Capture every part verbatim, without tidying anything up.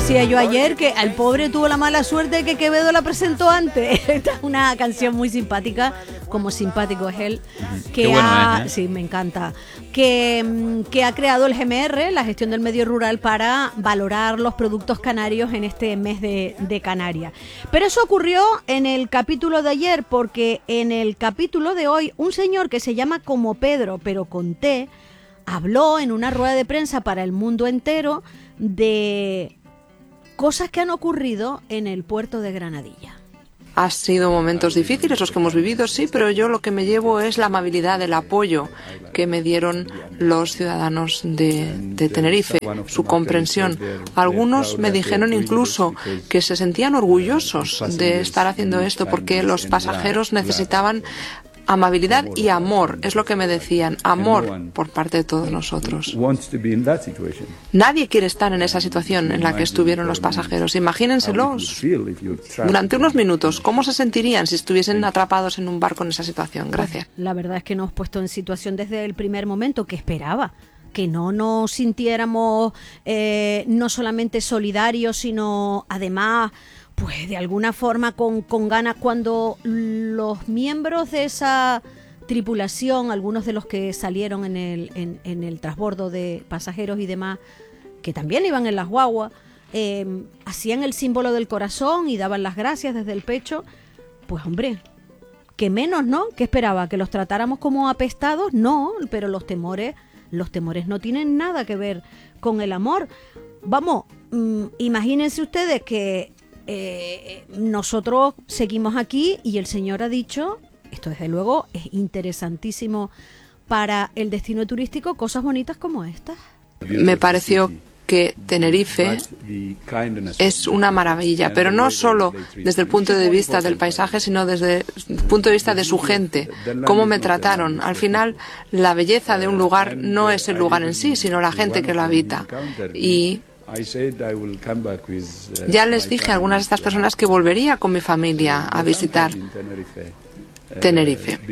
decía yo ayer, que al pobre tuvo la mala suerte de que Quevedo la presentó antes. Esta es una canción muy simpática, como simpático es él, que Qué bueno ha, es, ¿eh? sí, me encanta, que, que ha creado el G M R, la gestión del medio rural, para valorar los productos canarios en este mes de, de Canarias. Pero eso ocurrió en el capítulo de ayer, porque en el capítulo de hoy, un señor que se llama como Pedro, pero con T, habló en una rueda de prensa para el mundo entero de cosas que han ocurrido en el puerto de Granadilla. Han sido momentos difíciles los que hemos vivido, sí, pero yo lo que me llevo es la amabilidad, el apoyo que me dieron los ciudadanos de, de Tenerife, su comprensión. Algunos me dijeron incluso que se sentían orgullosos de estar haciendo esto porque los pasajeros necesitaban amabilidad y amor, es lo que me decían, amor por parte de todos nosotros. Nadie quiere estar en esa situación en la que estuvieron los pasajeros. Imagínenselos durante unos minutos, ¿cómo se sentirían si estuviesen atrapados en un barco en esa situación? Gracias. La verdad es que nos hemos puesto en situación desde el primer momento que esperaba, que no nos sintiéramos eh, no solamente solidarios, sino además, pues de alguna forma con, con ganas, cuando los miembros de esa tripulación, algunos de los que salieron en el, en, en el transbordo de pasajeros y demás, que también iban en las guaguas, eh, hacían el símbolo del corazón y daban las gracias desde el pecho, pues hombre, que menos, ¿no? ¿Qué esperaba? ¿Que los tratáramos como apestados? No, pero los temores, los temores no tienen nada que ver con el amor. Vamos, mmm, imagínense ustedes que Eh, nosotros seguimos aquí y el señor ha dicho, esto desde luego es interesantísimo para el destino turístico, cosas bonitas como estas. Me pareció que Tenerife es una maravilla, pero no solo desde el punto de vista del paisaje, sino desde el punto de vista de su gente, cómo me trataron. Al final, la belleza de un lugar no es el lugar en sí, sino la gente que lo habita. Y ya les dije a algunas de estas personas que volvería con mi familia a visitar Tenerife.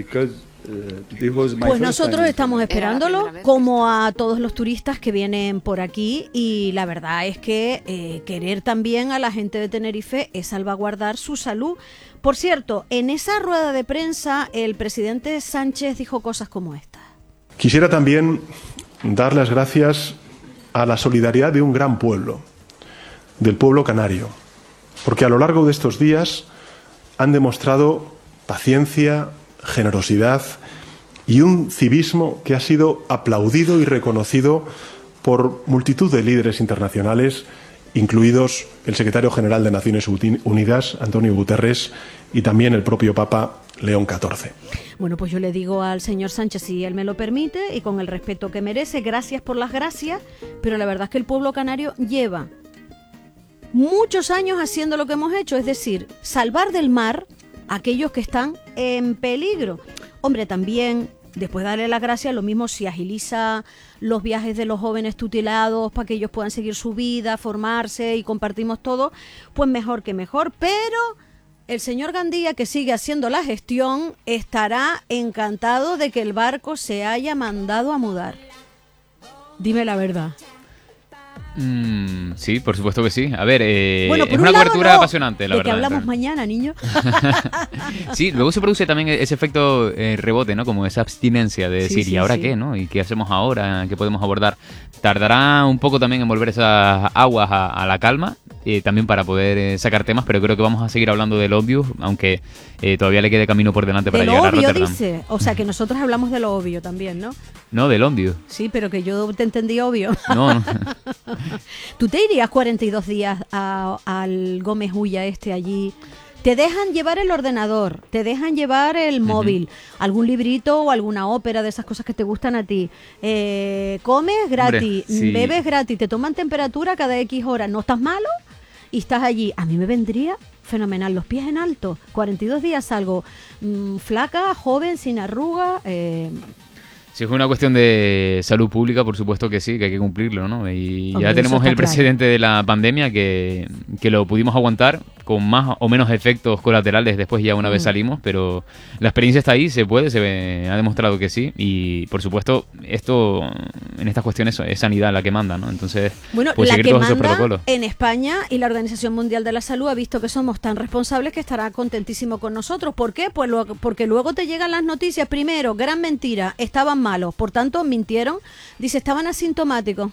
Pues nosotros estamos esperándolo, como a todos los turistas que vienen por aquí, y la verdad es que eh, querer también a la gente de Tenerife es salvaguardar su salud. Por cierto, en esa rueda de prensa el presidente Sánchez dijo cosas como esta. Quisiera también dar las gracias a la solidaridad de un gran pueblo, del pueblo canario, porque a lo largo de estos días han demostrado paciencia, generosidad y un civismo que ha sido aplaudido y reconocido por multitud de líderes internacionales, incluidos el secretario general de Naciones Unidas, Antonio Guterres, y también el propio Papa León catorce. Bueno, pues yo le digo al señor Sánchez, si él me lo permite y con el respeto que merece, gracias por las gracias, pero la verdad es que el pueblo canario lleva muchos años haciendo lo que hemos hecho, es decir, salvar del mar a aquellos que están en peligro. Hombre, también, después de darle las gracias, lo mismo si agiliza los viajes de los jóvenes tutelados para que ellos puedan seguir su vida, formarse y compartimos todo, pues mejor que mejor, pero el señor Gandía, que sigue haciendo la gestión, estará encantado de que el barco se haya mandado a mudar. Dime la verdad. Mm, sí, por supuesto que sí. A ver, eh, bueno, es una un lado, cobertura no, apasionante, la de verdad. Que hablamos pero... mañana, niño. Sí, luego se produce también ese efecto eh, rebote, ¿no? Como esa abstinencia de decir, sí, sí, ¿y ahora sí. qué, no? ¿Y qué hacemos ahora? ¿Qué podemos abordar? Tardará un poco también en volver esas aguas a, a la calma, eh, también para poder eh, sacar temas, pero creo que vamos a seguir hablando del obvio, aunque eh, todavía le quede camino por delante para de llegar lo obvio, a Rotterdam. dice. O sea, que nosotros hablamos de lo obvio también, ¿no? No, del obvio. Sí, pero que yo te entendí obvio. No, no. ¿Tú te irías cuarenta y dos días a, al Gómez Ulla este allí? Te dejan llevar el ordenador, te dejan llevar el uh-huh. móvil, algún librito o alguna ópera de esas cosas que te gustan a ti. Eh, comes gratis, Hombre, sí. bebes gratis, te toman temperatura cada X horas. ¿No estás malo? Y estás allí. A mí me vendría fenomenal, los pies en alto. cuarenta y dos días salgo mmm, flaca, joven, sin arruga. Eh, Si es una cuestión de salud pública, por supuesto que sí, que hay que cumplirlo, ¿no? Y Hombre, ya tenemos el claro. precedente de la pandemia que, que lo pudimos aguantar con más o menos efectos colaterales después ya una mm. vez salimos, pero la experiencia está ahí, se puede, se ve, ha demostrado que sí, y por supuesto esto en estas cuestiones es sanidad la que manda, ¿no? Entonces, bueno, pues la seguir que todos manda esos protocolos. En España, y la Organización Mundial de la Salud ha visto que somos tan responsables que estará contentísimo con nosotros. ¿Por qué? Pues lo, porque luego te llegan las noticias, primero, gran mentira, estaban malos, por tanto mintieron, dice, estaban asintomáticos.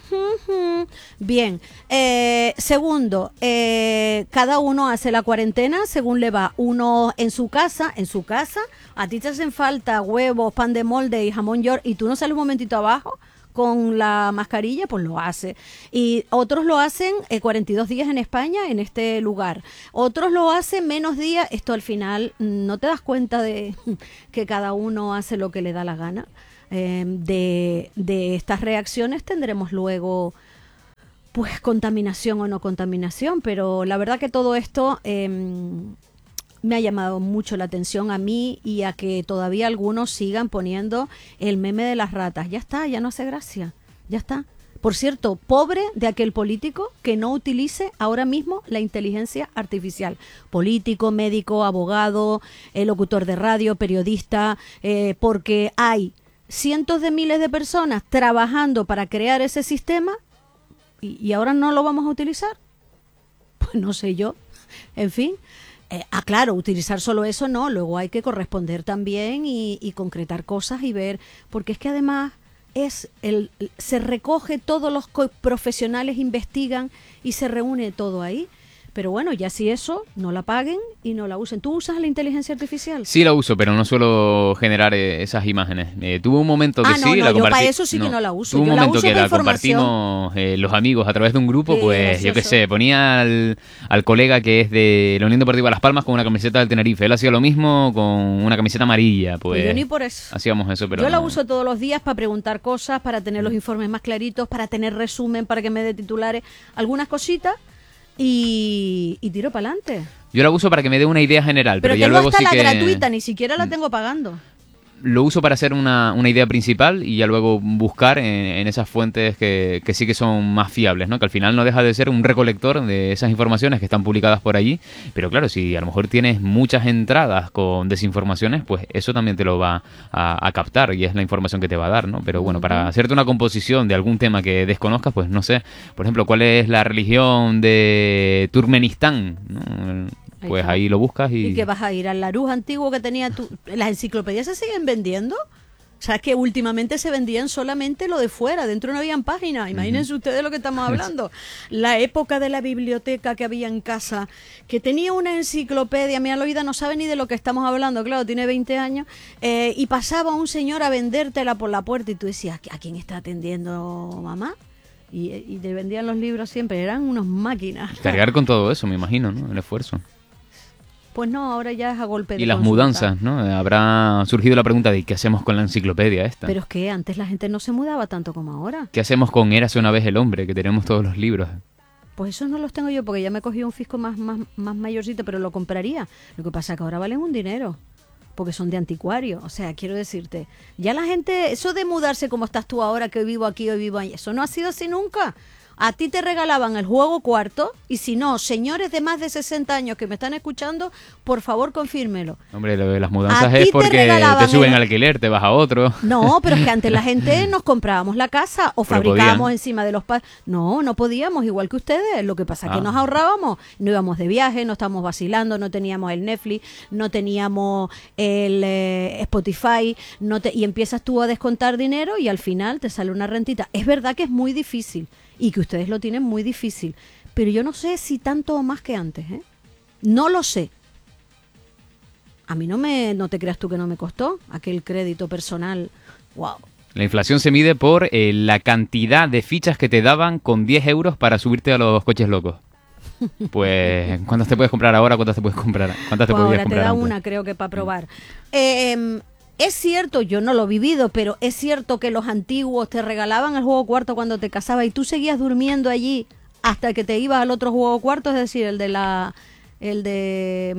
Bien. Eh, segundo, eh, cada uno hace la cuarentena según le va. Uno en su casa, en su casa, a ti te hacen falta huevos, pan de molde y jamón york y tú no sales un momentito abajo con la mascarilla, pues lo hace. Y otros lo hacen eh, cuarenta y dos días en España, en este lugar. Otros lo hacen menos días. Esto al final no te das cuenta de que cada uno hace lo que le da la gana. Eh, de, de estas reacciones tendremos luego pues contaminación o no contaminación, pero la verdad que todo esto eh, me ha llamado mucho la atención a mí y a que todavía algunos sigan poniendo el meme de las ratas. Ya está, ya no hace gracia, ya está. Por cierto, pobre de aquel político que no utilice ahora mismo la inteligencia artificial. Político, médico, abogado, eh, locutor de radio, periodista, eh, porque hay cientos de miles de personas trabajando para crear ese sistema y, y ahora no lo vamos a utilizar. Pues no sé yo. En fin. Eh, ah, claro, utilizar solo eso no, luego hay que corresponder también y, y concretar cosas y ver, porque es que además es el se recoge, todos los profesionales investigan y se reúne todo ahí. Pero bueno, ya si eso, no la paguen y no la usen. ¿Tú usas la inteligencia artificial? Sí la uso, pero no suelo generar eh, esas imágenes. Eh, tuve un momento que ah, sí, no, no, la compartí. Yo para eso sí no, que no la uso. Tuve un yo momento la uso que la información. compartimos eh, los amigos a través de un grupo, Sí, pues gracioso. yo qué sé, ponía al, al colega que es de la Unión Deportiva Las Palmas con una camiseta del Tenerife. Él hacía lo mismo con una camiseta amarilla. Pues, pues yo ni por eso. Hacíamos eso, pero Yo no. la uso todos los días para preguntar cosas, para tener los informes más claritos, para tener resumen, para que me dé titulares, algunas cositas. Y, y tiro para adelante. Yo la uso para que me dé una idea general, pero, pero ya tengo luego hasta sí la que... gratuita, ni siquiera la tengo pagando. Lo uso para hacer una, una idea principal y ya luego buscar en, en esas fuentes que, que sí que son más fiables, ¿no? Que al final no deja de ser un recolector de esas informaciones que están publicadas por allí, pero claro, si a lo mejor tienes muchas entradas con desinformaciones, pues eso también te lo va a, a captar y es la información que te va a dar, ¿no? Pero bueno, para hacerte una composición de algún tema que desconozcas, pues no sé, por ejemplo, ¿cuál es la religión de Turkmenistán? ¿No? Pues ahí, ahí lo buscas y... ¿Y qué vas a ir? ¿Al Larousse antiguo que tenía tú? ¿Las enciclopedias se siguen vendiendo? O sea, es que últimamente se vendían solamente lo de fuera, dentro no habían páginas. Imagínense uh-huh. ustedes lo que estamos hablando. La época de la biblioteca que había en casa, que tenía una enciclopedia, mi Aloida no sabe ni de lo que estamos hablando, claro, tiene veinte años, eh, y pasaba un señor a vendértela por la puerta y tú decías, ¿a quién está atendiendo mamá? Y, y te vendían los libros siempre, eran unos máquinas. Cargar con todo eso, me imagino, ¿no? El esfuerzo. Pues no, ahora ya es a golpe de Y las consulta. mudanzas, ¿no? Habrá surgido la pregunta de ¿qué hacemos con la enciclopedia esta? Pero es que antes la gente no se mudaba tanto como ahora. ¿Qué hacemos con Érase una vez el hombre, que tenemos todos los libros? Pues esos no los tengo yo porque ya me cogí un fisco más, más, más mayorcito, pero lo compraría. Lo que pasa es que ahora valen un dinero, porque son de anticuario. O sea, quiero decirte, ya la gente, eso de mudarse como estás tú ahora, que hoy vivo aquí, hoy vivo ahí, eso no ha sido así nunca. A ti te regalaban el juego cuarto y si no, señores de más de sesenta años que me están escuchando, por favor confírmelo. Hombre, lo de las mudanzas es porque te, te suben el... alquiler, te vas a otro. No, pero es que antes la gente nos comprábamos la casa o pero fabricábamos podían. Encima de los padres. No, no podíamos, igual que ustedes. Lo que pasa es ah. que nos ahorrábamos. No íbamos de viaje, no estábamos vacilando, no teníamos el Netflix, no teníamos el eh, Spotify, no te... y empiezas tú a descontar dinero y al final te sale una rentita. Es verdad que es muy difícil. Y que ustedes lo tienen muy difícil. Pero yo no sé si tanto o más que antes, ¿eh? No lo sé. A mí no me, no te creas tú que no me costó aquel crédito personal. Wow. La inflación se mide por eh, la cantidad de fichas que te daban con diez euros para subirte a los coches locos. Pues, ¿cuántas te puedes comprar ahora? ¿Cuántas te puedes comprar? ¿Cuántas te pues podías ahora comprar te da antes? Una, creo que para probar. Eh... Es cierto, yo no lo he vivido, pero es cierto que los antiguos te regalaban el juego cuarto cuando te casabas y tú seguías durmiendo allí hasta que te ibas al otro juego cuarto, es decir, el de la, el de,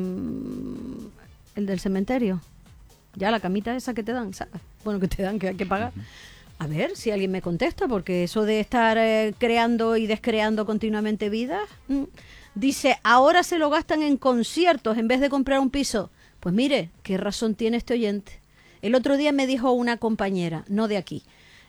el del cementerio. Ya la camita esa que te dan, ¿sabes? Bueno, que te dan, que hay que pagar. A ver si alguien me contesta, porque eso de estar eh, creando y descreando continuamente vidas... Mm. Dice, ahora se lo gastan en conciertos en vez de comprar un piso. Pues mire, qué razón tiene este oyente. El otro día me dijo una compañera, no de aquí,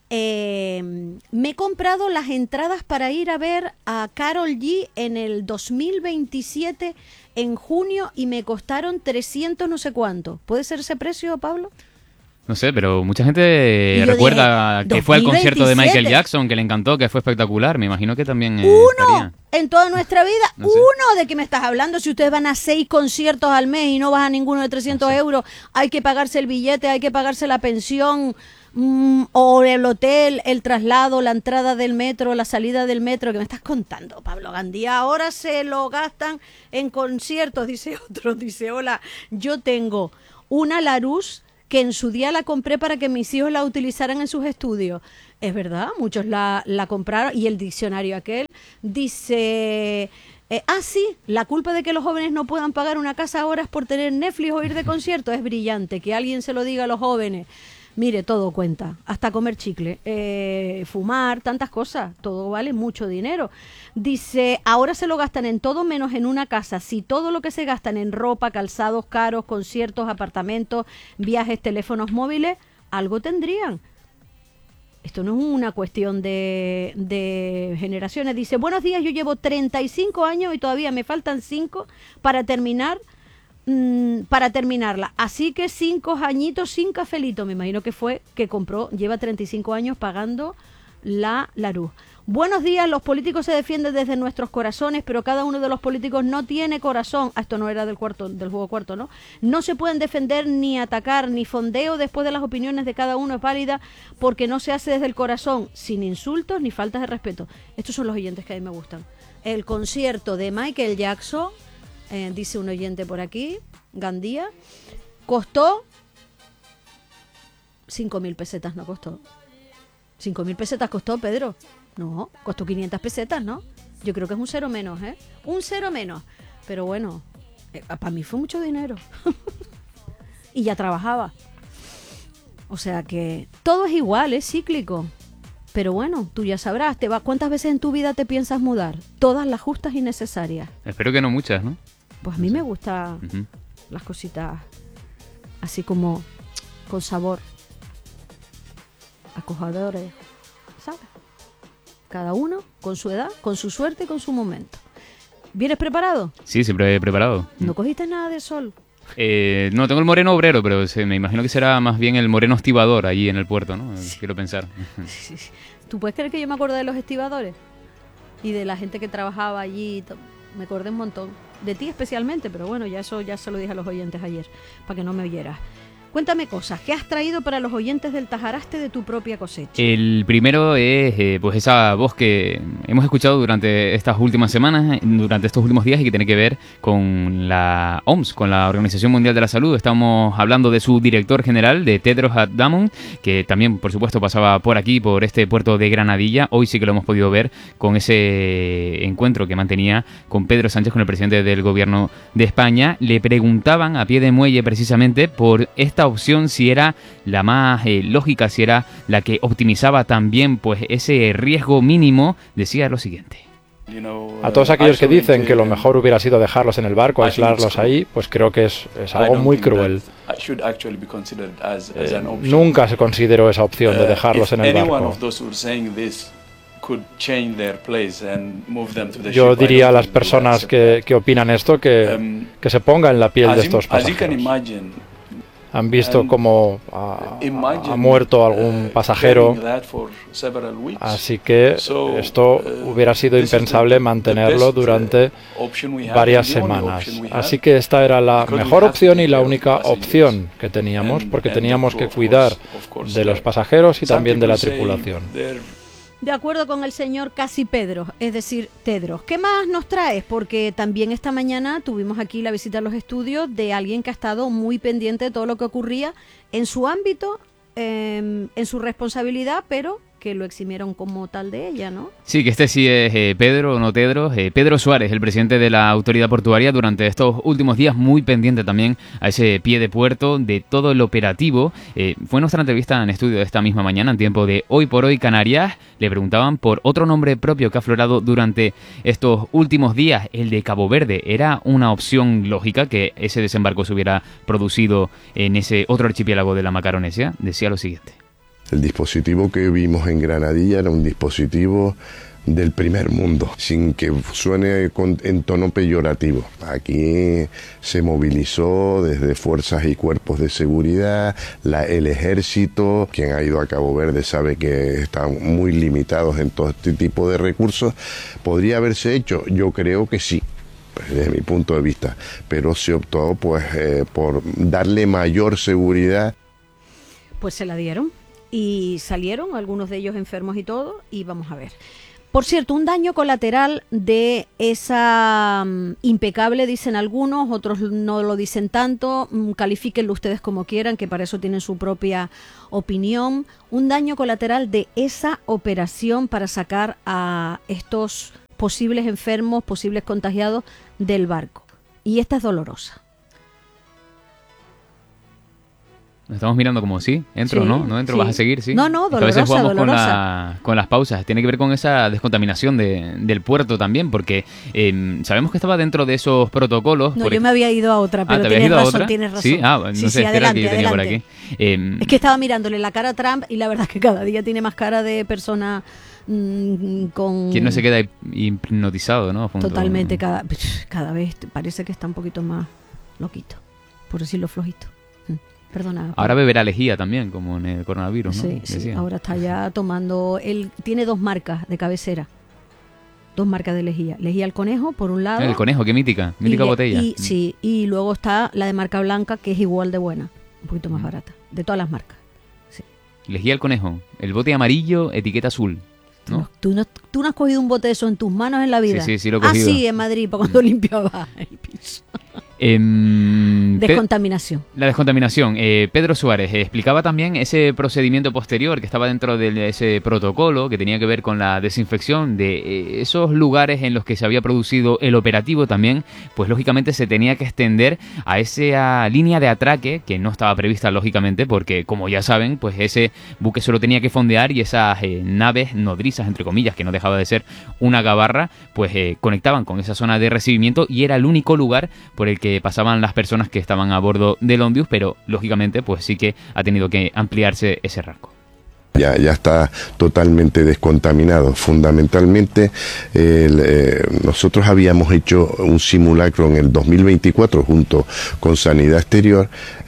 eh, me he comprado las entradas para ir a ver a Karol G en el dos mil veintisiete en junio y me costaron trescientos no sé cuánto. ¿Puede ser ese precio, Pablo? No sé, pero mucha gente recuerda dije, que fue al concierto de Michael Jackson, que le encantó, que fue espectacular. Me imagino que también eh, Uno estaría. En toda nuestra vida, no sé. uno, ¿de qué me estás hablando? Si ustedes van a seis conciertos al mes y no vas a ninguno de trescientos no sé. euros, hay que pagarse el billete, hay que pagarse la pensión, mmm, o el hotel, el traslado, la entrada del metro, la salida del metro. ¿Qué me estás contando, Pablo Gandía? Ahora se lo gastan en conciertos, dice otro. Dice, hola, yo tengo una Larousse que en su día la compré para que mis hijos la utilizaran en sus estudios. Es verdad, muchos la, la compraron, y el diccionario aquel dice, eh, ah sí, la culpa de que los jóvenes no puedan pagar una casa ahora es por tener Netflix o ir de concierto. Es brillante, que alguien se lo diga a los jóvenes. Mire, todo cuenta, hasta comer chicle, eh, fumar, tantas cosas, todo vale mucho dinero. Dice, ahora se lo gastan en todo menos en una casa. Si todo lo que se gastan en ropa, calzados caros, conciertos, apartamentos, viajes, teléfonos móviles, algo tendrían. Esto no es una cuestión de, de generaciones. Dice, buenos días, yo llevo treinta y cinco años y todavía me faltan cinco para terminar para terminarla, así que cinco añitos sin cafelito. Me imagino que fue que compró, lleva treinta y cinco años pagando la Larousse. Buenos días, los políticos se defienden desde nuestros corazones, pero cada uno de los políticos no tiene corazón. Ah, esto no era del cuarto, del juego cuarto, ¿no? No se pueden defender ni atacar, ni fondeo después de las opiniones de cada uno es válida, porque no se hace desde el corazón, sin insultos ni faltas de respeto. Estos son los oyentes que a mí me gustan. El concierto de Michael Jackson, Eh, dice un oyente por aquí, Gandía, costó cinco mil pesetas, no costó. cinco mil pesetas costó, Pedro. No, costó quinientas pesetas, ¿no? Yo creo que es un cero menos, ¿eh? Un cero menos. Pero bueno, eh, para mí fue mucho dinero. Y ya trabajaba. O sea que todo es igual, es cíclico. Pero bueno, tú ya sabrás, te va, ¿cuántas veces en tu vida te piensas mudar? Todas las justas y necesarias. Espero que no muchas, ¿no? Pues a mí me gustan uh-huh. las cositas así como con sabor, acogedores, ¿sabes? Cada uno con su edad, con su suerte y con su momento. ¿Vienes preparado? Sí, siempre he preparado. ¿No cogiste nada de sol? Eh, no, tengo el moreno obrero, pero se, me imagino que será más bien el moreno estibador allí en el puerto, ¿no? Sí. Quiero pensar. Sí, sí. ¿Tú puedes creer que yo me acordé de los estibadores? Y de la gente que trabajaba allí, me acordé un montón. De ti especialmente, pero bueno, ya eso ya se lo dije a los oyentes ayer, para que no me oyeras. Cuéntame cosas, ¿qué has traído para los oyentes del Tajaraste de tu propia cosecha? El primero es eh, pues esa voz que hemos escuchado durante estas últimas semanas, durante estos últimos días, y que tiene que ver con la O M S, con la Organización Mundial de la Salud. Estamos hablando de su director general, de Tedros Adhanom, que también, por supuesto, pasaba por aquí, por este puerto de Granadilla. Hoy sí que lo hemos podido ver con ese encuentro que mantenía con Pedro Sánchez, con el presidente del gobierno de España. Le preguntaban a pie de muelle precisamente por esta opción, si era la más eh, lógica, si era la que optimizaba también pues ese riesgo mínimo. Decía lo siguiente: a todos aquellos que dicen que lo mejor hubiera sido dejarlos en el barco, aislarlos ahí, pues creo que es, es algo muy cruel. Eh, nunca se consideró esa opción de dejarlos en el barco. Yo diría a las personas que, que opinan esto que, que se pongan en la piel de estos pasajeros. Han visto cómo ha, ha muerto algún pasajero, así que esto hubiera sido impensable mantenerlo durante varias semanas. Así que esta era la mejor opción y la única opción que teníamos, porque teníamos que cuidar de los pasajeros y también de la tripulación. De acuerdo con el señor Casi Pedro, es decir, Tedros. ¿Qué más nos traes? Porque también esta mañana tuvimos aquí la visita a los estudios de alguien que ha estado muy pendiente de todo lo que ocurría en su ámbito, eh, en su responsabilidad, pero que lo eximieron como tal de ella, ¿no? Sí, que este sí es eh, Pedro, no Tedros, eh, Pedro Suárez, el presidente de la autoridad portuaria, durante estos últimos días muy pendiente también a ese pie de puerto de todo el operativo. Eh, fue nuestra entrevista en estudio de esta misma mañana, en tiempo de Hoy por Hoy Canarias. Le preguntaban por otro nombre propio que ha aflorado durante estos últimos días, el de Cabo Verde. ¿Era una opción lógica que ese desembarco se hubiera producido en ese otro archipiélago de la Macaronesia? Decía lo siguiente. El dispositivo que vimos en Granadilla era un dispositivo del primer mundo, sin que suene con, en tono peyorativo. Aquí se movilizó desde fuerzas y cuerpos de seguridad, la, el ejército. Quien ha ido a Cabo Verde sabe que están muy limitados en todo este tipo de recursos. ¿Podría haberse hecho? Yo creo que sí, desde mi punto de vista, pero se optó pues eh, por darle mayor seguridad. Pues se la dieron y salieron algunos de ellos enfermos y todo, y vamos a ver. Por cierto, un daño colateral de esa um, impecable, dicen algunos, otros no lo dicen tanto, um, califíquenlo ustedes como quieran, que para eso tienen su propia opinión. Un daño colateral de esa operación para sacar a estos posibles enfermos, posibles contagiados del barco. Y esta es dolorosa. Nos estamos mirando como, sí, entro, sí, ¿no? ¿No entro? Sí. ¿Vas a seguir? Sí. No, no, dolorosa, a veces jugamos dolorosa. Con, la, con las pausas. Tiene que ver con esa descontaminación de, del puerto también, porque eh, sabemos que estaba dentro de esos protocolos. No, por yo ej... me había ido a otra, pero ah, tienes ido razón, a otra? tienes razón. Sí, ah, no sí, sé, sí, espera adelante, que yo tenía adelante. por aquí. Eh, es que estaba mirándole la cara a Trump y la verdad es que cada día tiene más cara de persona mmm, con... ¿Quién no se queda hipnotizado, no? Junto... Totalmente, cada, cada vez parece que está un poquito más loquito, por decirlo flojito. Perdona. Ahora beberá lejía también, como en el coronavirus, ¿no? Sí, sí, ahora está ya tomando... Él tiene dos marcas de cabecera, dos marcas de lejía. Lejía el conejo, por un lado. El conejo, qué mítica, mítica y, botella. Y, sí, y luego está la de marca blanca, que es igual de buena, un poquito más barata, de todas las marcas. Sí. Lejía el conejo, el bote amarillo, etiqueta azul. ¿No? ¿Tú, no, tú no has cogido un bote de eso en tus manos en la vida. Sí, sí, sí lo he cogido. Ah, sí, en Madrid, para cuando limpiaba el piso. Eh, descontaminación. La descontaminación. Eh, Pedro Suárez eh, explicaba también ese procedimiento posterior que estaba dentro de ese protocolo que tenía que ver con la desinfección de eh, esos lugares en los que se había producido el operativo también, pues lógicamente se tenía que extender a esa línea de atraque que no estaba prevista lógicamente porque, como ya saben, pues ese buque solo tenía que fondear y esas eh, naves nodrizas, entre comillas, que no dejaba de ser una gabarra, pues eh, conectaban con esa zona de recibimiento y era el único lugar por el que pasaban las personas que estaban a bordo del Ombius, pero lógicamente pues sí que ha tenido que ampliarse ese rango. Ya, ya está totalmente descontaminado. Fundamentalmente, el, eh, nosotros habíamos hecho un simulacro en el dos mil veinticuatro junto con Sanidad Exterior,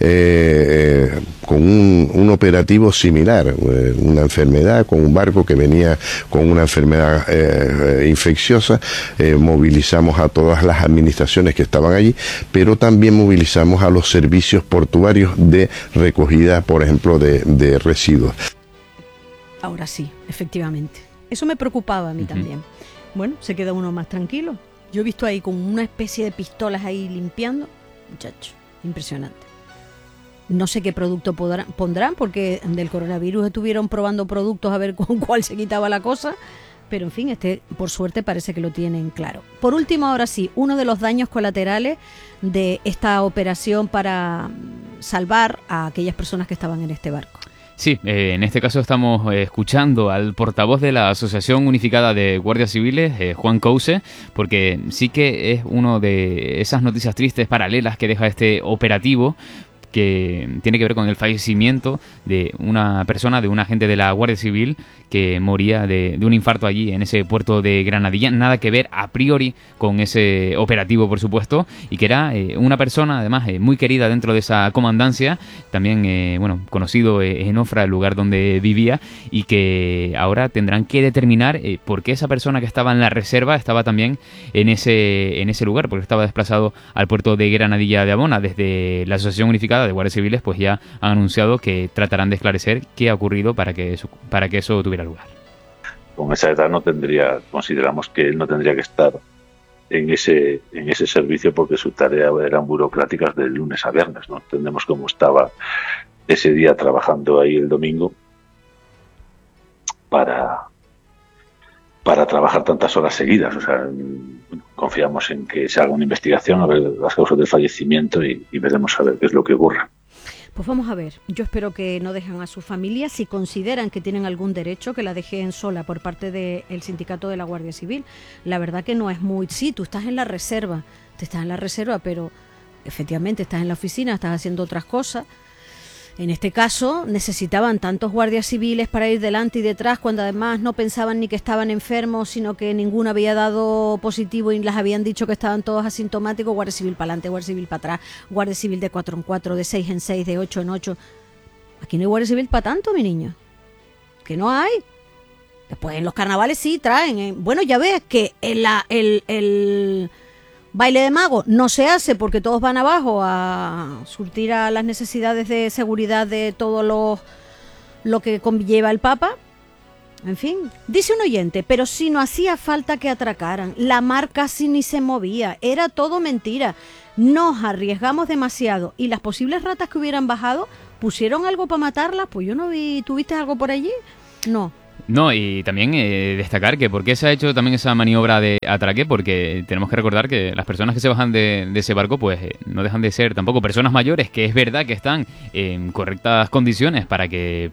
eh, con un, un operativo similar, eh, una enfermedad, con un barco que venía con una enfermedad eh, infecciosa. Eh, movilizamos a todas las administraciones que estaban allí, pero también movilizamos a los servicios portuarios de recogida, por ejemplo, de, de residuos. Ahora sí, efectivamente. Eso me preocupaba a mí uh-huh. también. Bueno, se queda uno más tranquilo. Yo he visto ahí con una especie de pistolas ahí limpiando. Muchacho, impresionante. No sé qué producto podrán, pondrán, porque del coronavirus estuvieron probando productos a ver con cuál se quitaba la cosa. Pero en fin, este por suerte parece que lo tienen claro. Por último, ahora sí, uno de los daños colaterales de esta operación para salvar a aquellas personas que estaban en este barco. Sí, eh, en este caso estamos eh, escuchando al portavoz de la Asociación Unificada de Guardias Civiles, eh, Juan Couce, porque sí que es uno de esas noticias tristes paralelas que deja este operativo, que tiene que ver con el fallecimiento de una persona, de un agente de la Guardia Civil que moría de, de un infarto allí en ese puerto de Granadilla. Nada que ver a priori con ese operativo, por supuesto, y que era eh, una persona, además, eh, muy querida dentro de esa comandancia, también, eh, bueno, conocido eh, en Ofra, el lugar donde vivía, y que ahora tendrán que determinar eh, por qué esa persona que estaba en la reserva estaba también en ese, en ese lugar, porque estaba desplazado al puerto de Granadilla de Abona. Desde la Asociación Unificada de Guardias Civiles pues ya han anunciado que tratarán de esclarecer qué ha ocurrido para que eso, para que eso tuviera lugar. Con esa edad no tendría, consideramos que él no tendría que estar en ese en ese servicio porque su tarea eran burocráticas de lunes a viernes, ¿no? Entendemos cómo estaba ese día trabajando ahí el domingo. para, para trabajar tantas horas seguidas. O sea, confiamos en que se haga una investigación a ver las causas del fallecimiento y, y veremos a ver qué es lo que ocurre. Pues vamos a ver, yo espero que no dejen a su familia, si consideran que tienen algún derecho, que la dejen sola por parte del sindicato de la Guardia Civil. La verdad que no es muy... Sí, tú estás en la reserva, te estás en la reserva, pero efectivamente estás en la oficina, estás haciendo otras cosas. En este caso necesitaban tantos guardias civiles para ir delante y detrás, cuando además no pensaban ni que estaban enfermos, sino que ninguno había dado positivo y les habían dicho que estaban todos asintomáticos. Guardia Civil para adelante, Guardia Civil para atrás, Guardia Civil de cuatro en cuatro, de seis en seis, de ocho en ocho. Aquí no hay Guardia Civil para tanto, mi niño. Que no hay. Después en los carnavales sí traen. ¿eh? Bueno, ya ves que el, la, el, el baile de mago no se hace porque todos van abajo a surtir a las necesidades de seguridad de todo lo, lo que conlleva el Papa. En fin, dice un oyente, pero si no hacía falta que atracaran, la mar casi ni se movía, era todo mentira. Nos arriesgamos demasiado y las posibles ratas que hubieran bajado, ¿pusieron algo para matarlas? Pues yo no vi, ¿tuviste algo por allí? No. No, y también eh, destacar que por qué se ha hecho también esa maniobra de atraque, porque tenemos que recordar que las personas que se bajan de, de ese barco pues eh, no dejan de ser tampoco personas mayores, que es verdad que están en correctas condiciones para que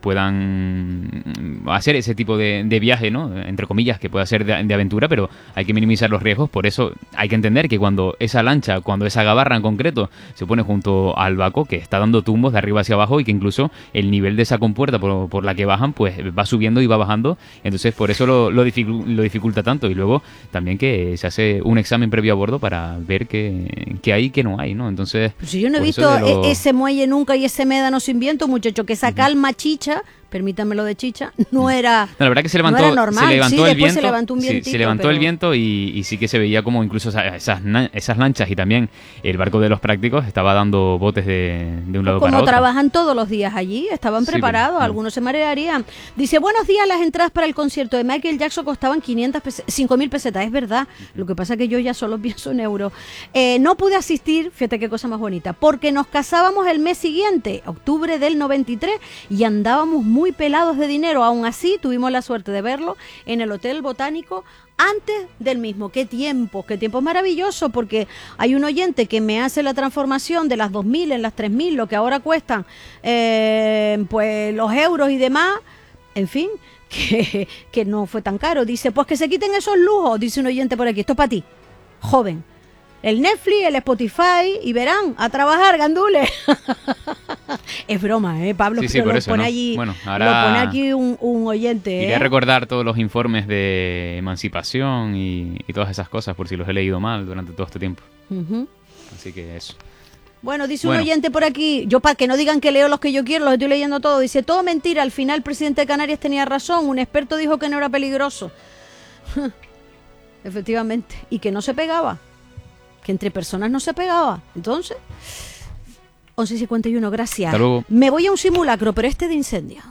puedan hacer ese tipo de, de viaje, ¿no? Entre comillas, que pueda ser de, de aventura, pero hay que minimizar los riesgos. Por eso hay que entender que cuando esa lancha, cuando esa gabarra en concreto se pone junto al barco, que está dando tumbos de arriba hacia abajo y que incluso el nivel de esa compuerta por, por la que bajan pues va subiendo y va bajando. Entonces por eso lo, lo, dificu- lo dificulta tanto. Y luego también que se hace un examen previo a bordo para ver qué, qué hay y qué no hay, ¿no? Entonces, pues si yo no he visto lo... ese muelle nunca y ese médano sin viento, muchacho, que esa calma chicha, permítanme lo de chicha, no era no, la verdad que se levantó, no era normal. Se levantó sí, el viento, se levantó un vientito, sí, se levantó pero... el viento y, y sí que se veía como incluso esas, esas lanchas y también el barco de los prácticos estaba dando botes de, de un lado como para otro. Como trabajan todos los días allí, estaban sí, preparados, pero, algunos se marearían. Dice, buenos días, las entradas para el concierto de Michael Jackson costaban quinientas pesetas, cinco mil pesetas, es verdad. Lo que pasa es que yo ya solo pienso en euros. Eh, no pude asistir, fíjate qué cosa más bonita, porque nos casábamos el mes siguiente, octubre del noventa y tres, y andábamos muy pelados de dinero. Aún así, tuvimos la suerte de verlo en el Hotel Botánico antes del mismo. Qué tiempo, qué tiempo maravilloso, porque hay un oyente que me hace la transformación de las dos mil en las tres mil, lo que ahora cuestan eh, pues los euros y demás, en fin, que, que no fue tan caro. Dice, pues que se quiten esos lujos, dice un oyente por aquí, esto es para ti, joven. El Netflix, el Spotify, y verán, a trabajar, gandules. Es broma, ¿eh, Pablo? Sí, sí, pero por lo eso, pone ¿no? allí, bueno, ahora lo pone aquí un, un oyente. Iré ¿eh? a recordar todos los informes de emancipación y, y todas esas cosas, por si los he leído mal durante todo este tiempo. Uh-huh. Así que eso. Bueno, dice bueno. un oyente por aquí, yo para que no digan que leo los que yo quiero, los estoy leyendo todos. Dice, todo mentira, al final el presidente de Canarias tenía razón, un experto dijo que no era peligroso. Efectivamente, y que no se pegaba. Que entre personas no se pegaba. Entonces, once cincuenta y uno, gracias. Hasta luego. Me voy a un simulacro, pero este de incendio.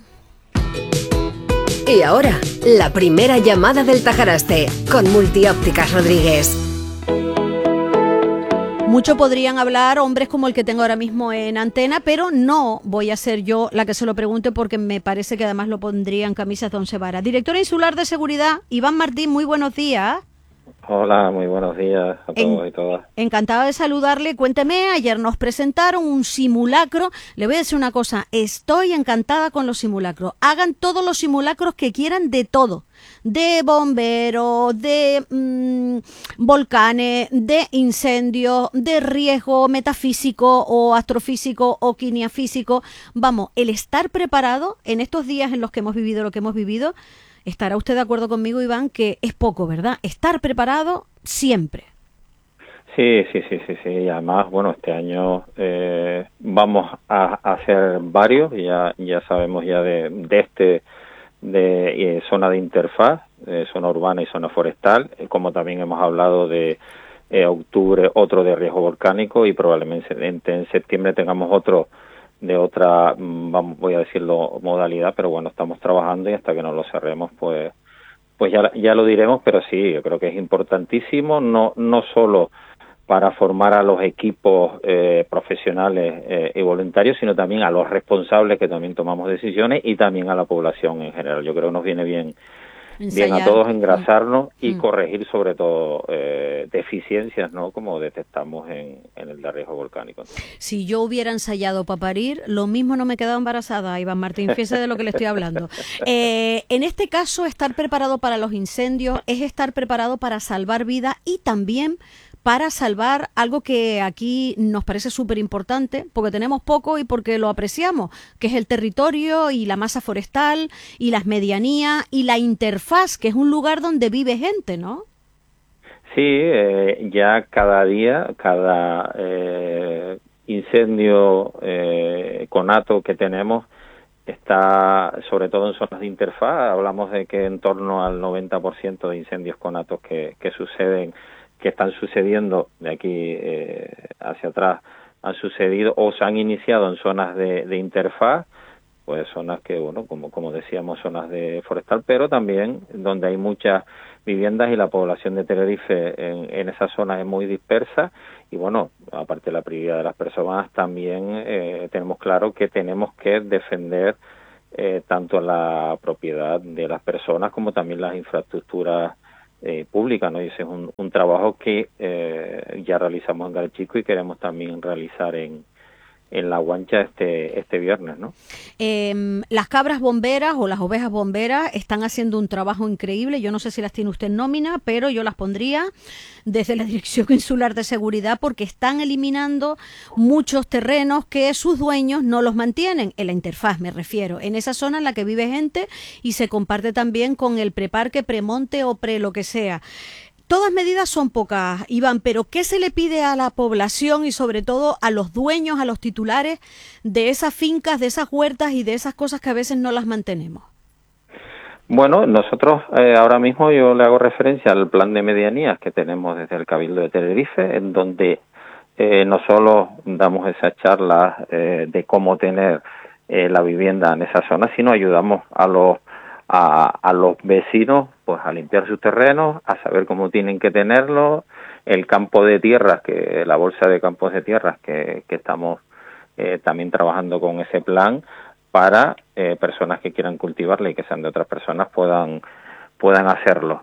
Y ahora, la primera llamada del Tajaraste, con Multiópticas Rodríguez. Mucho podrían hablar hombres como el que tengo ahora mismo en antena, pero no voy a ser yo la que se lo pregunte porque me parece que además lo pondría en camisas de once varas. Directora Insular de Seguridad, Iván Martín, muy buenos días. Hola, muy buenos días a todos en, y todas. Encantada de saludarle. Cuénteme, ayer nos presentaron un simulacro. Le voy a decir una cosa, estoy encantada con los simulacros. Hagan todos los simulacros que quieran de todo. De bomberos, de mmm, volcanes, de incendios, de riesgo metafísico o astrofísico o quiniafísico. Vamos, el estar preparado en estos días en los que hemos vivido lo que hemos vivido. Estará usted de acuerdo conmigo, Iván, que es poco, ¿verdad? Estar preparado siempre. Sí, sí, sí, sí, sí. Y además, bueno, este año eh, vamos a, a hacer varios, ya ya sabemos ya de, de este, de eh, zona de interfaz, eh, zona urbana y zona forestal, eh, como también hemos hablado de eh, octubre, otro de riesgo volcánico y probablemente en, en septiembre tengamos otro de otra, vamos, voy a decirlo, modalidad, pero bueno, estamos trabajando y hasta que no lo cerremos, pues pues ya ya lo diremos, pero sí, yo creo que es importantísimo, no no solo para formar a los equipos eh, profesionales eh, y voluntarios, sino también a los responsables que también tomamos decisiones y también a la población en general. Yo creo que nos viene bien, bien a todos engrasarnos y mm. corregir sobre todo eh, deficiencias, ¿no? Como detectamos en, en el de riesgo volcánico. Si yo hubiera ensayado para parir, lo mismo no me quedaba embarazada, Iván Martín, fíjese de lo que le estoy hablando. Eh, en este caso, estar preparado para los incendios es estar preparado para salvar vidas y también para salvar algo que aquí nos parece súper importante, porque tenemos poco y porque lo apreciamos, que es el territorio y la masa forestal y las medianías y la interfaz, que es un lugar donde vive gente, ¿no? Sí, eh, ya cada día, cada eh, incendio eh, conato que tenemos está sobre todo en zonas de interfaz. Hablamos de que en torno al noventa por ciento de incendios conatos que, que suceden que están sucediendo de aquí eh, hacia atrás, han sucedido o se han iniciado en zonas de, de interfaz, pues zonas que, bueno, como como decíamos, zonas de forestal, pero también donde hay muchas viviendas y la población de Tenerife en, en esas zonas es muy dispersa y, bueno, aparte de la prioridad de las personas, también eh, tenemos claro que tenemos que defender eh, tanto la propiedad de las personas como también las infraestructuras Eh, pública, ¿no? Y ese es un, un trabajo que eh, ya realizamos en Galchico y queremos también realizar en, en La Guancha este este viernes, ¿no? Eh, las cabras bomberas o las ovejas bomberas están haciendo un trabajo increíble. Yo no sé si las tiene usted en nómina, pero yo las pondría desde la Dirección Insular de Seguridad porque están eliminando muchos terrenos que sus dueños no los mantienen, en la interfaz me refiero, en esa zona en la que vive gente y se comparte también con el preparque, premonte o pre lo que sea. Todas medidas son pocas, Iván, pero ¿qué se le pide a la población y sobre todo a los dueños, a los titulares de esas fincas, de esas huertas y de esas cosas que a veces no las mantenemos? Bueno, nosotros eh, ahora mismo yo le hago referencia al plan de medianías que tenemos desde el Cabildo de Tenerife, en donde eh, no solo damos esas charlas eh, de cómo tener eh, la vivienda en esa zona, sino ayudamos a los A, a los vecinos pues a limpiar sus terrenos, a saber cómo tienen que tenerlo, el campo de tierras, que la bolsa de campos de tierras que, que estamos eh, también trabajando con ese plan para eh, personas que quieran cultivarla y que sean de otras personas puedan puedan hacerlo.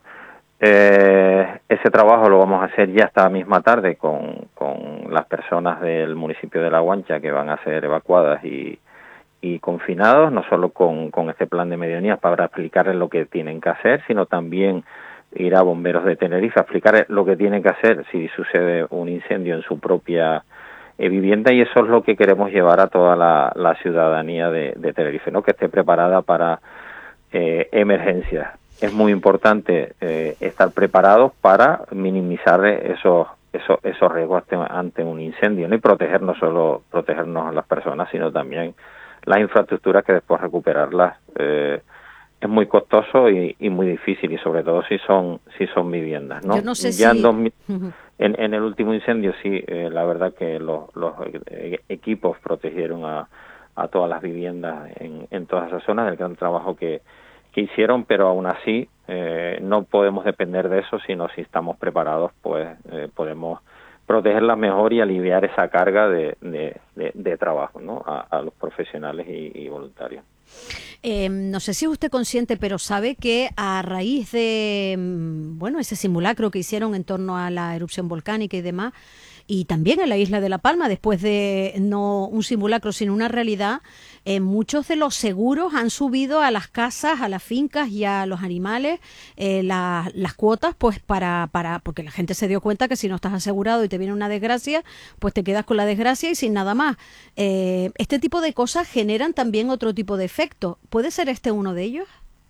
Eh, ese trabajo lo vamos a hacer ya esta misma tarde con, con las personas del municipio de La Guancha que van a ser evacuadas y y confinados, no solo con, con este plan de medianías para explicarles lo que tienen que hacer, sino también ir a bomberos de Tenerife a explicarles lo que tienen que hacer si sucede un incendio en su propia eh, vivienda, y eso es lo que queremos llevar a toda la, la ciudadanía de, de Tenerife, ¿no? Que esté preparada para eh, emergencias. Es muy importante eh, estar preparados para minimizar esos esos, esos riesgos ante, ante un incendio, ¿no? Y proteger no solo protegernos a las personas, sino también las infraestructuras, que después recuperarlas eh, es muy costoso y, y muy difícil, y sobre todo si son si son viviendas, ¿no? Yo no sé ya si... en, dos mil, en, en el último incendio sí, eh, la verdad que los, los eh, equipos protegieron a, a todas las viviendas en, en todas esas zonas, del gran trabajo que, que hicieron, pero aún así eh, no podemos depender de eso, sino si estamos preparados, pues eh, podemos protegerlas mejor y aliviar esa carga de, de, de, de trabajo, ¿no? a, a los profesionales y, y voluntarios. Eh, no sé si es usted consciente, pero sabe que a raíz de bueno ese simulacro que hicieron en torno a la erupción volcánica y demás, y también en la isla de La Palma, después de no un simulacro sino una realidad, eh, muchos de los seguros han subido a las casas, a las fincas y a los animales eh, la, las cuotas, pues para, para porque la gente se dio cuenta que si no estás asegurado y te viene una desgracia, pues te quedas con la desgracia y sin nada más. Eh, este tipo de cosas generan también otro tipo de efecto. ¿Puede ser este uno de ellos?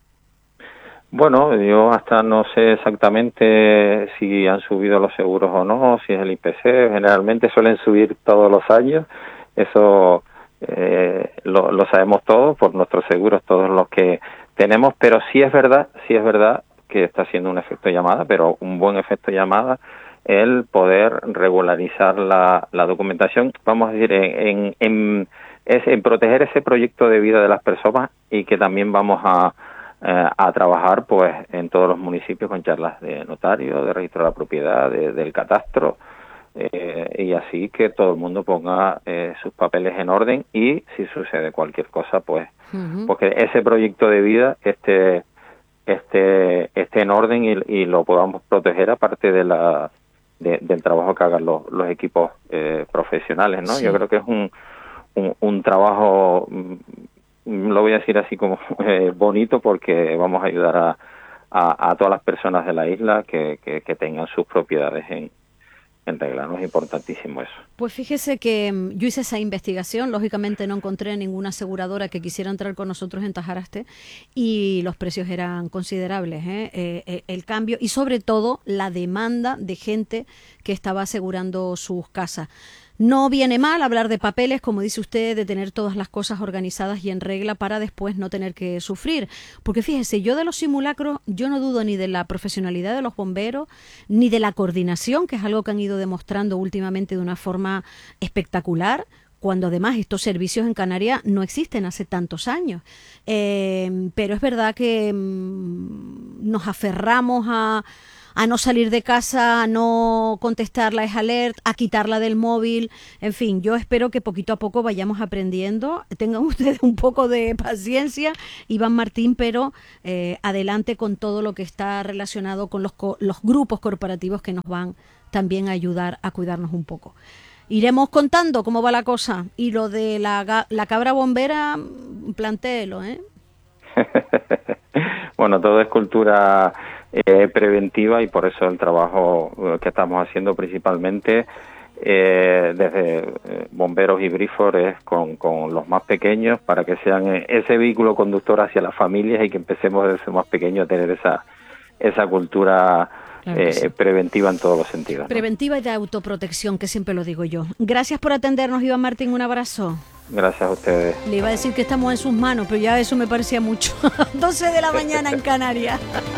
Bueno, yo hasta no sé exactamente si han subido los seguros o no, si es el I P C, generalmente suelen subir todos los años, eso eh, lo, lo sabemos todos por nuestros seguros, todos los que tenemos, pero sí es verdad, sí es verdad que está haciendo un efecto llamada, pero un buen efecto llamada, el poder regularizar la, la documentación, vamos a decir, en, en, en, es, en proteger ese proyecto de vida de las personas, y que también vamos a Eh, a trabajar pues en todos los municipios con charlas de notario, de registro de la propiedad, de, del catastro, eh, y así que todo el mundo ponga eh, sus papeles en orden y si sucede cualquier cosa, pues uh-huh. porque ese proyecto de vida esté, esté, esté en orden y, y lo podamos proteger aparte de la de, del trabajo que hagan los, los equipos eh, profesionales, ¿no? Sí. Yo creo que es un, un, un trabajo, lo voy a decir así como eh, bonito, porque vamos a ayudar a, a, a todas las personas de la isla que, que, que tengan sus propiedades en, en regla, ¿no? Es importantísimo eso. Pues fíjese que um, yo hice esa investigación, lógicamente no encontré ninguna aseguradora que quisiera entrar con nosotros en Tajaraste y los precios eran considerables, ¿eh? Eh, eh, el cambio y sobre todo la demanda de gente que estaba asegurando sus casas. No viene mal hablar de papeles, como dice usted, de tener todas las cosas organizadas y en regla para después no tener que sufrir. Porque fíjese, yo de los simulacros, yo no dudo ni de la profesionalidad de los bomberos, ni de la coordinación, que es algo que han ido demostrando últimamente de una forma espectacular, cuando además estos servicios en Canarias no existen hace tantos años. Eh, pero es verdad que mmm, nos aferramos a... a no salir de casa, a no contestar la alert, a quitarla del móvil, en fin, yo espero que poquito a poco vayamos aprendiendo, tengan ustedes un poco de paciencia, Iván Martín, pero eh, adelante con todo lo que está relacionado con los, co- los grupos corporativos que nos van también a ayudar a cuidarnos un poco. Iremos contando cómo va la cosa, y lo de la, la cabra bombera, plantéelo, ¿eh? Bueno, todo es cultura eh, preventiva y por eso el trabajo eh, que estamos haciendo principalmente eh, desde eh, bomberos y brifores con, con los más pequeños para que sean eh, ese vehículo conductor hacia las familias y que empecemos desde más pequeños a tener esa, esa cultura claro eh, sí. preventiva en todos los sentidos, ¿no? Preventiva y de autoprotección, que siempre lo digo yo. Gracias por atendernos, Iván Martín, un abrazo. Gracias a ustedes. Le iba a decir que estamos en sus manos, pero ya eso me parecía mucho. doce de la mañana en Canarias.